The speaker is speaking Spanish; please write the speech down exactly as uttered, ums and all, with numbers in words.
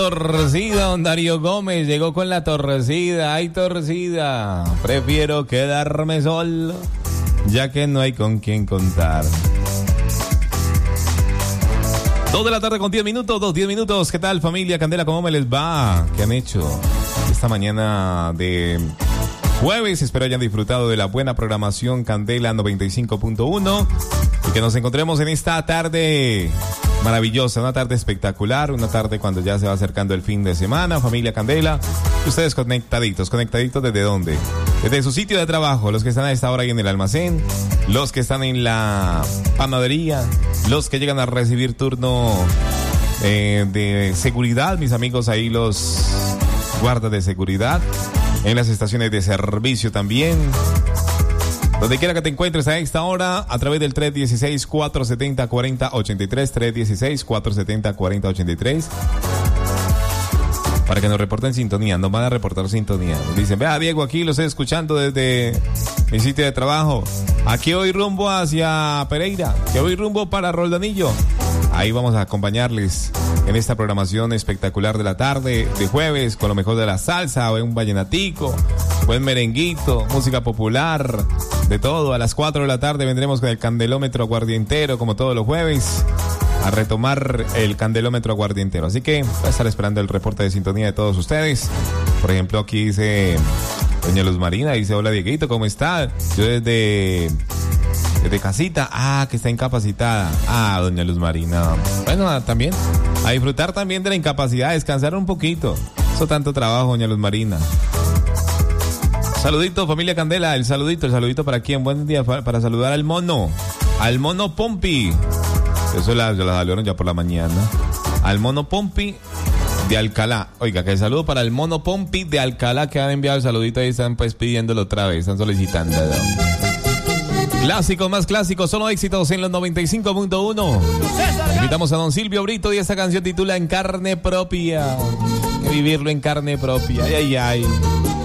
Torcida, don Darío Gómez llegó con la torcida. Ay, torcida, prefiero quedarme solo, ya que no hay con quién contar. Dos de la tarde con diez minutos, dos, diez minutos. ¿Qué tal, familia Candela? ¿Cómo me les va? ¿Qué han hecho esta mañana de jueves? Espero hayan disfrutado de la buena programación Candela noventa y cinco punto uno y que nos encontremos en esta tarde maravillosa, una tarde espectacular, una tarde cuando ya se va acercando el fin de semana, familia Candela. Ustedes conectaditos, conectaditos ¿desde dónde? Desde su sitio de trabajo, los que están a esta hora ahí en el almacén, los que están en la panadería, los que llegan a recibir turno eh, de seguridad, mis amigos ahí los guardas de seguridad, en las estaciones de servicio también. Donde quiera que te encuentres a esta hora, a través del tres uno seis, cuatro siete cero, cuatro cero ocho tres, tres uno seis, cuatro siete cero, cuatro cero ocho tres, para que nos reporten sintonía, nos van a reportar sintonía. Nos dicen, vea Diego, aquí lo estoy escuchando desde mi sitio de trabajo, aquí voy rumbo hacia Pereira, que voy rumbo para Roldanillo. Ahí vamos a acompañarles en esta programación espectacular de la tarde, de jueves, con lo mejor de la salsa, un vallenatico, buen merenguito, música popular, de todo. A las cuatro de la tarde vendremos con el candelómetro aguardientero, como todos los jueves, a retomar el candelómetro aguardientero. Así que voy a estar esperando el reporte de sintonía de todos ustedes. Por ejemplo, aquí dice doña Luz Marina, dice, hola Dieguito, ¿cómo está? Yo desde... Desde casita, ah, que está incapacitada. Ah, doña Luz Marina. Bueno, también, a disfrutar también de la incapacidad, descansar un poquito. Eso tanto trabajo, doña Luz Marina. Saludito, familia Candela, el saludito, el saludito para quién, buen día, para, para saludar al mono, al mono Pompi. Eso la, la salieron ya por la mañana. Al mono Pompi de Alcalá. Oiga, que el saludo para el mono Pompi de Alcalá, que han enviado el saludito y están pues pidiéndolo otra vez, están solicitando, ¿no? Clásicos más clásicos, solo éxitos en los noventa y cinco punto uno. Invitamos a don Silvio Brito y esta canción titula En Carne Propia. Hay que vivirlo en carne propia. Ay, ay, ay.